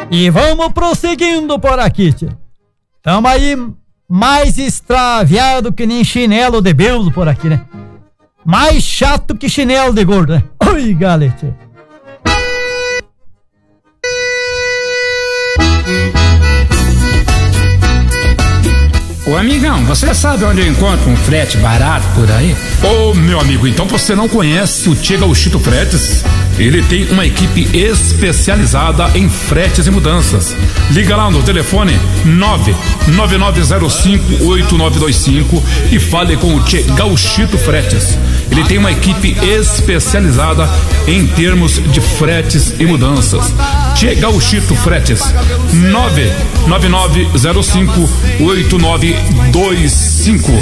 E vamos prosseguindo por aqui, tia. Tamo aí mais extraviado que nem chinelo de beudo por aqui, né? Mais chato que chinelo de gordo, né? Oi, galete. Ô amigão, você sabe onde eu encontro um frete barato por aí? Ô meu amigo, então você não conhece o Tchê Gauchito Fretes? Ele tem uma equipe especializada em fretes e mudanças. Liga lá no telefone 999058925 e fale com o Tchê Gauchito Fretes. Ele tem uma equipe especializada em termos de fretes e mudanças. Tchê Gauchito Fretes, 999058925.